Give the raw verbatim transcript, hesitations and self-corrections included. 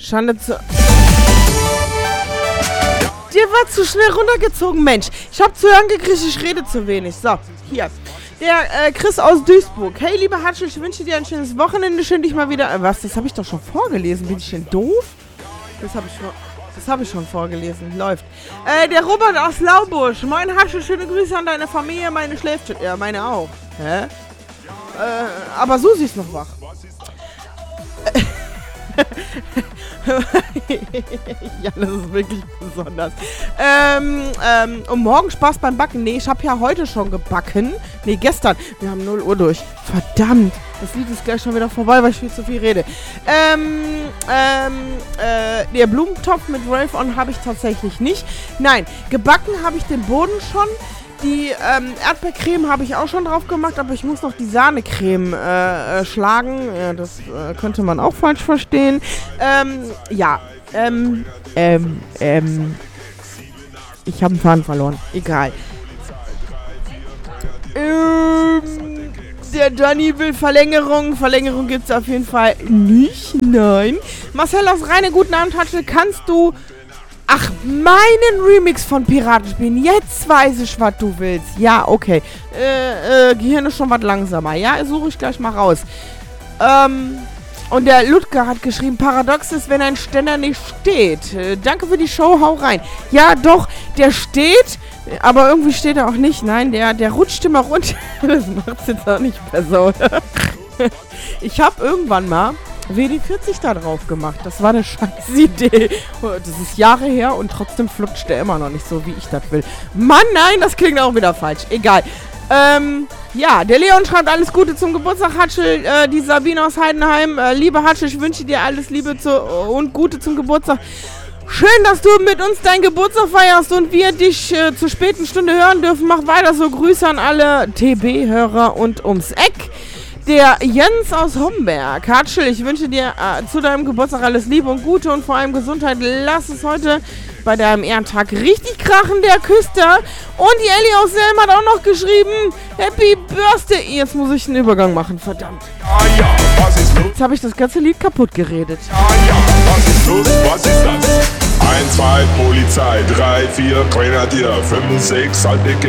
Schande zu... Dir war zu schnell runtergezogen, Mensch. Ich hab zu hören gekriegt, ich rede zu wenig. So, hier. Der äh, Chris aus Duisburg. Hey, lieber Hatschel, ich wünsche dir ein schönes Wochenende. Schön, dich mal wieder... Äh, was? Das habe ich doch schon vorgelesen. Bin ich denn doof? Das habe ich schon... Das habe ich schon vorgelesen. Läuft. Äh, der Robert aus Laubusch. Moin, Hatschel, schöne Grüße an deine Familie. Meine schläft schon. Ja, meine auch. Hä? Äh, aber Susi ist noch wach. Ja, das ist wirklich besonders. Ähm, ähm, und morgen Spaß beim Backen. Nee, ich habe ja heute schon gebacken. Nee, gestern. Wir haben null Uhr durch. Verdammt. Das Lied ist gleich schon wieder vorbei, weil ich viel zu viel rede. Ähm, ähm, äh, der Blumentopf mit Rave On habe ich tatsächlich nicht. Nein, gebacken habe ich den Boden schon. Die ähm, Erdbeercreme habe ich auch schon drauf gemacht, aber ich muss noch die Sahnecreme äh, äh, schlagen. Ja, das äh, könnte man auch falsch verstehen. Ähm, ja, ähm, ähm, ähm, ich habe einen Faden verloren. Egal. Ähm, der Danny will Verlängerung. Verlängerung gibt es auf jeden Fall nicht. Nein. Marcel aus Rheine, guten Abend, Hatschel. Kannst du... Ach, meinen Remix von Piraten spielen. Jetzt weiß ich, was du willst. Ja, okay. Äh, äh, Gehirn ist schon was langsamer. Ja, suche ich gleich mal raus. Ähm, und der Ludger hat geschrieben, paradox ist, wenn ein Ständer nicht steht. Äh, danke für die Show, hau rein. Ja, doch, der steht, aber irgendwie steht er auch nicht. Nein, der, der rutscht immer runter. Das macht's jetzt auch nicht besser, oder? Ich habe irgendwann mal W D vierzig da drauf gemacht. Das war eine scheiß Idee. Das ist Jahre her und trotzdem flutscht der immer noch nicht so, wie ich das will. Mann, nein, das klingt auch wieder falsch. Egal. Ähm, ja, der Leon schreibt alles Gute zum Geburtstag, Hatschel. Äh, die Sabine aus Heidenheim. Äh, liebe Hatschel, ich wünsche dir alles Liebe zu, und Gute zum Geburtstag. Schön, dass du mit uns deinen Geburtstag feierst und wir dich äh, zur späten Stunde hören dürfen. Mach weiter so. Grüße an alle T B-Hörer und ums Eck. Der Jens aus Homberg. Hatschel, ich wünsche dir äh, zu deinem Geburtstag alles Liebe und Gute und vor allem Gesundheit. Lass es heute bei deinem Ehrentag richtig krachen, der Küster. Und die Ellie aus Selm hat auch noch geschrieben, Happy Birthday. Jetzt muss ich einen Übergang machen, verdammt. Jetzt habe ich das ganze Lied kaputt geredet. Was ist los? Was ist das? eins, zwei, Polizei, drei, vier, Grenadier, fünf, sechs, halbdicke